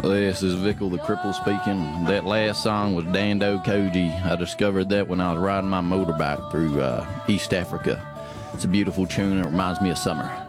This is Vickle the Cripple speaking. That last song was Dando Koji. I discovered that when I was riding my motorbike through East Africa. It's a beautiful tune. It reminds me of summer.